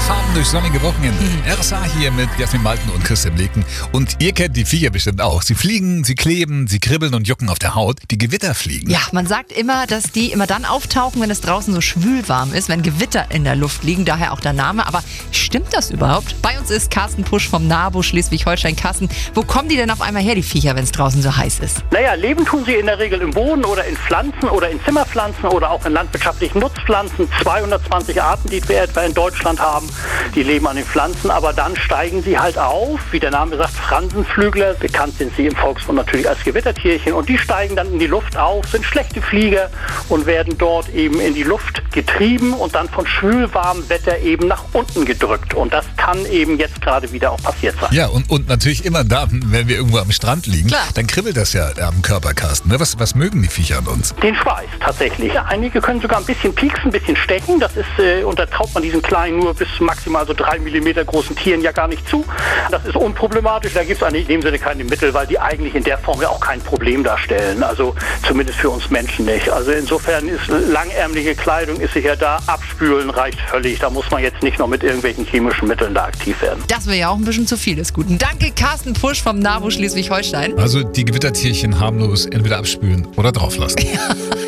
Faden durch sonnige Wochenende. RSA hier mit Jasmin Malten und Christian Leken. Und ihr kennt die Viecher bestimmt auch. Sie fliegen, sie kleben, sie kribbeln und jucken auf der Haut. Die Gewitterfliegen. Ja, man sagt immer, dass die immer dann auftauchen, wenn es draußen so schwülwarm ist, wenn Gewitter in der Luft liegen, daher auch der Name. Aber stimmt das überhaupt? Bei uns ist Carsten Pusch vom NABU Schleswig-Holstein. Carsten, wo kommen die denn auf einmal her, die Viecher, wenn es draußen so heiß ist? Naja, leben tun sie in der Regel im Boden oder in Pflanzen oder in Zimmerpflanzen oder auch in landwirtschaftlichen Nutzpflanzen. 220 Arten, die wir etwa in Deutschland haben, die leben an den Pflanzen, aber dann steigen sie halt auf, wie der Name sagt, Fransenflügler. Bekannt sind sie im Volksmund natürlich als Gewittertierchen und die steigen dann in die Luft auf, sind schlechte Flieger und werden dort eben in die Luft getrieben und dann von schwülwarmem Wetter eben nach unten gedrückt. Und das kann eben jetzt gerade wieder auch passiert sein. Ja, und natürlich immer dann, wenn wir irgendwo am Strand liegen, Klar. dann kribbelt das ja am Körper, Carsten. Ne? Was mögen die Viecher an uns? Den Schweiß tatsächlich. Einige können sogar ein bisschen pieksen, ein bisschen stechen. Das ist, und da traut man diesen kleinen, nur bis maximal so 3 mm großen Tieren ja gar nicht zu. Das ist unproblematisch. Da gibt es eigentlich in dem Sinne keine Mittel, weil die eigentlich in der Form ja auch kein Problem darstellen. Also zumindest für uns Menschen nicht. Also insofern ist langärmelige Kleidung ist sicher da. Abspülen reicht völlig. Da muss man jetzt nicht noch mit irgendwelchen chemischen Mitteln da aktiv werden. Das wäre ja auch ein bisschen zu viel des Guten. Danke, Carsten Pusch vom NABU Schleswig-Holstein. Also die Gewittertierchen harmlos entweder abspülen oder drauflassen.